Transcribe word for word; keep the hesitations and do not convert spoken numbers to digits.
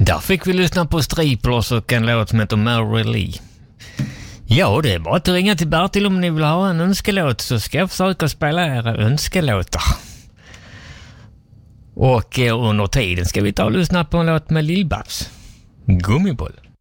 Där fick vi lyssna på Striplers och en låt som heter Mary Lee. Ja, det är bara att ringa till Bertil om ni vill ha en önskelåt, så ska jag försöka spela era önskelåtar. Och under tiden ska vi ta och lyssna på en låt med Lill-Babs. Gummiboll.